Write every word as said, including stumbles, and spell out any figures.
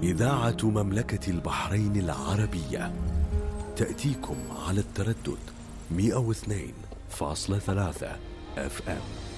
إذاعة مملكة البحرين العربية تأتيكم على التردد مئة واثنين فاصلة ثلاثة اف ام.